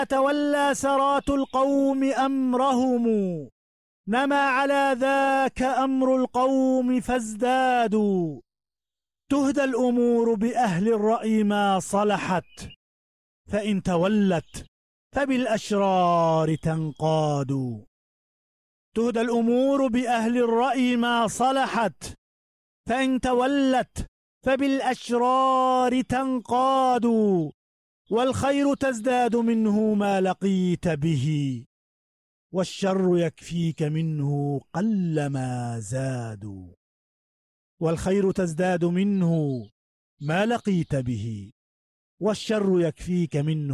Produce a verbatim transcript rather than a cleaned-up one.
تولى سرات القوم أمرهم نما على ذاك أمر القوم فازدادوا. تهدى الأمور بأهل الرأي ما صلحت، فإن تولت فبالأشرار تنقاد. تهدى الأمور بأهل الرأي ما صلحت، فإن تولت فبالأشرار تنقاد. والخير تزداد منه ما لقيت به، والشر يكفيك منه قلما زاد. والخير تزداد منه ما لقيت به، والشر يكفيك منه